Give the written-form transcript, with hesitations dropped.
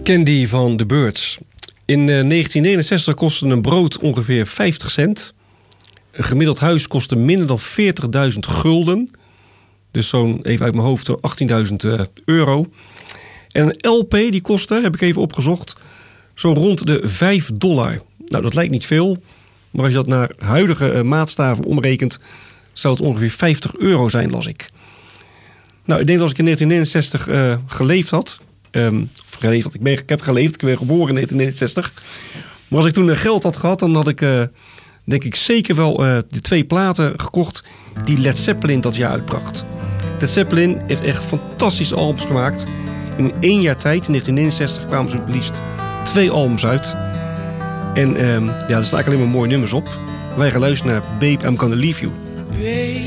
Candy van The Byrds. In 1969 kostte een brood ongeveer 50 cent. Een gemiddeld huis kostte minder dan 40.000 gulden. Dus zo'n, even uit mijn hoofd, 18.000 euro. En een LP die kostte, heb ik even opgezocht, zo rond de $5. Nou, dat lijkt niet veel. Maar als je dat naar huidige maatstaven omrekent, zou het ongeveer 50 euro zijn, las ik. Nou, ik denk dat als ik in 1969 geleefd had. Ik heb geleefd, ik ben geboren in 1969. Maar als ik toen geld had gehad, dan had ik, denk ik, zeker wel de 2 platen gekocht die Led Zeppelin dat jaar uitbracht. Led Zeppelin heeft echt fantastische albums gemaakt. In 1 jaar tijd, in 1969, kwamen ze het liefst 2 albums uit. En er staan eigenlijk alleen maar mooie nummers op. Wij gaan luisteren naar Babe, I'm Gonna Leave You.